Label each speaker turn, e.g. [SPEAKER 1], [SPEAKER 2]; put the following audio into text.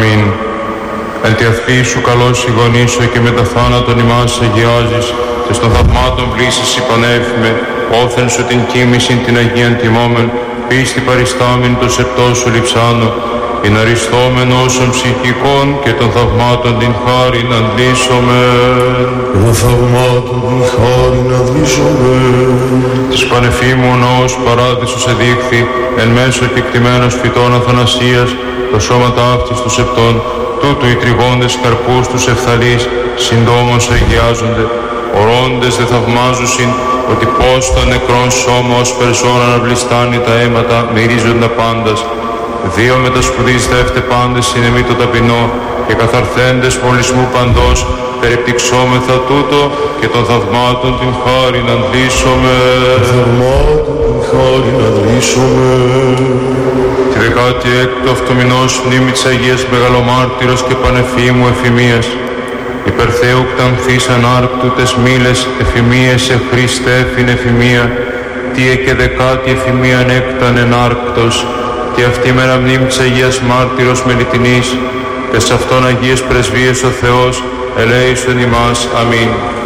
[SPEAKER 1] Αμήν. Εν τη αυτή σου καλώς συγγονήσω και με τα θάνατον ημάς αγιάζεις και στον θαυμάτων πλήσεις υπανέφημε, όθεν σου την κοίμησιν την Αγίαν τιμόμεν, πίστη παριστάμιν το σεπτό σου λειψάνω, ειν αριστόμεν όσων ψυχικών και των θαυμάτων την χάριν αντλήσομεν.
[SPEAKER 2] Των θαυμάτων την χάριν αντλήσομεν.
[SPEAKER 1] Της πανεφήμου ο ναός παράδεισος εδείχθη, εν μέσω κεκτημένος φυτών αθανασίας, το σώμα ταύτης του σεπτών, τούτου οι τριγόντες καρπούς τους ευθαλείς, συντόμως αγιάζονται, ορώντες δε θαυμάζουσιν, ότι πως το νεκρόν σώμα ως περσόν αναβληστάνει τα αίματα, μυρίζοντα πάντας. Δύο μετασπουδείς δεύτε πάντες συνεμεί το ταπεινό και καθαρθέντες μολυσμού παντός, περιπτυξόμεθα τούτο και των θαυμάτων την χάριν αντλήσομε.
[SPEAKER 2] Θαυμάτων την χάριν αντλήσομε.
[SPEAKER 1] Τη 16ου αυτού μηνός μνήμη της Αγίας Μεγαλομάρτυρος και Πανεφήμου Εφημίας. Υπερθέου κτανθείς ανάρκτου τες μήλες εφημίες σε Χριστέ φην εφημία, τίε και 10η εφημία ανέκταν ενάρκτος, και αυτή μέρα μνήμη της Αγίας Μάρτυρος Μελιτινής, και σε αυτόν Αγίες Πρεσβείες ο Θεός ελέησον ημάς. Αμήν.